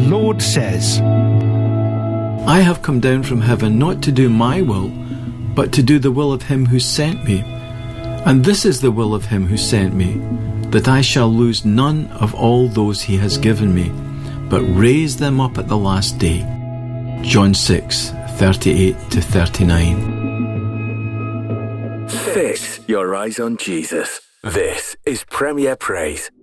Lord says, I have come down from heaven not to do my will, but to do the will of him who sent me. And this is the will of him who sent me, that I shall lose none of all those he has given me, but raise them up at the last day. John 6:38-39. Fix your eyes on Jesus. This is Premier Praise.